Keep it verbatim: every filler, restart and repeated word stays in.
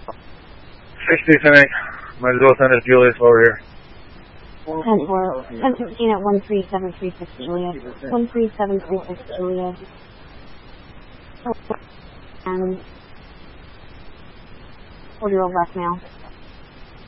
sixty, I think. Might as well send us Julius over here. ten four, ten fifteen at one three seven three six Julia. one three seven three six Julia. And four-year-old left now.